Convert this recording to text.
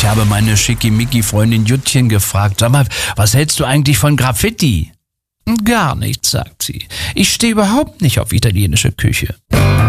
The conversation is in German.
Ich habe meine Schickimicki-Freundin Juttchen gefragt, sag mal, was hältst du eigentlich von Graffiti? Gar nichts, sagt sie. Ich stehe überhaupt nicht auf italienische Küche.